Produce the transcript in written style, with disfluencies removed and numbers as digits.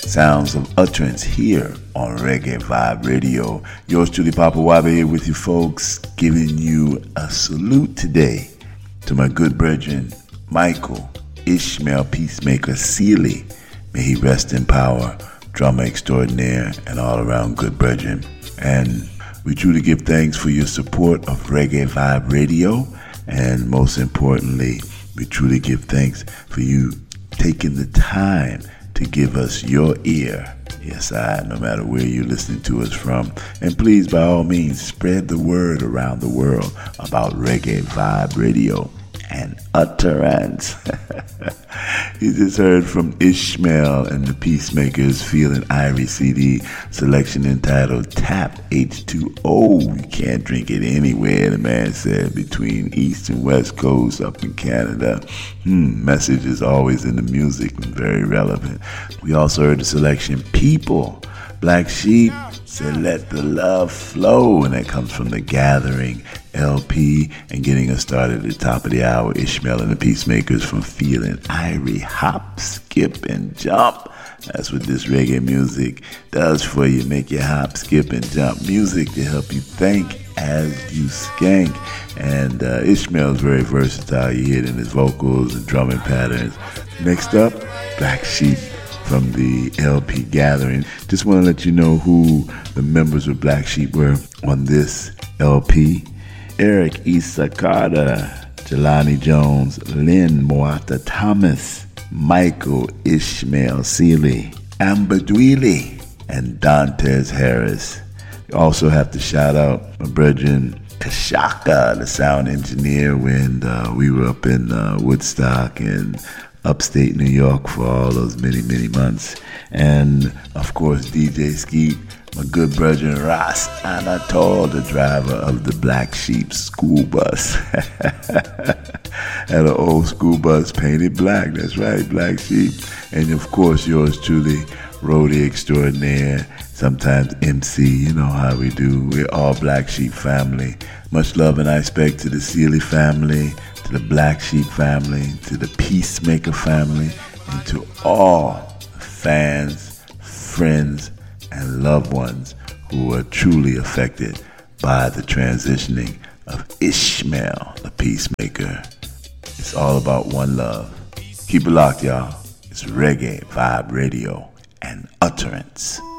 Sounds of utterance here on Reggae Vibe Radio. Yours truly, Papa Wabe, here with you folks, giving you a salute today to my good brethren, Michael Ishmael Peacemaker Sealy. May he rest in power, drummer extraordinaire, and all around good brethren. And we truly give thanks for your support of Reggae Vibe Radio. And most importantly, we truly give thanks for you taking the time to give us your ear. Yes, no matter where you're listening to us from. And please, by all means, spread the word around the world about Reggae Vibe Radio and utterance. You just heard from Ishmael and the Peacemakers Feeling Irie CD selection entitled Tap H2O. You can't drink it anywhere, the man said, between East and West Coast up in Canada. Message is always in the music and very relevant. We also heard the selection People, Black Sheep said Let the Love Flow, and that comes from The Gathering LP. And getting us started at the top of the hour, Ishmael and the Peacemakers from Feeling Irie, Hop, Skip, and Jump. That's what this reggae music does for you. Make you hop, skip, and jump. Music to help you think as you skank. And Ishmael is very versatile. You hear it in his vocals and drumming patterns. Next up, Black Sheep from the LP Gathering. Just want to let you know who the members of Black Sheep were on this LP. Eric Issa Carter, Jelani Jones, Lynn Moata Thomas, Michael Ishmael Sealy, Amber Dweely, and Dantes Harris. You also have to shout out my brethren Kashaka, the sound engineer, when we were up in Woodstock and upstate New York for all those many, many months. And of course, DJ Skeet, my good brethren Ras Anatol, the driver of the Black Sheep school bus. Had an old school bus painted black, that's right, Black Sheep. And of course, yours truly, roadie extraordinaire, sometimes MC, you know how we do. We're all Black Sheep family. Much love and respect to the Sealy family, to the Black Sheep family, to the Peacemaker family, and to all fans, friends, and loved ones who were truly affected by the transitioning of Ishmael, the Peacemaker. It's all about one love. Keep it locked, y'all. It's Reggae Vibe Radio and Utterance.